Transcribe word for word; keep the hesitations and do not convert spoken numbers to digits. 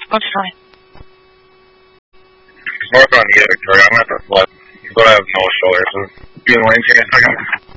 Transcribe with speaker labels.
Speaker 1: lunchtime.
Speaker 2: It's north on the Victoria. I'm at the flood. But I have no shoulder, so be in the lane for a second.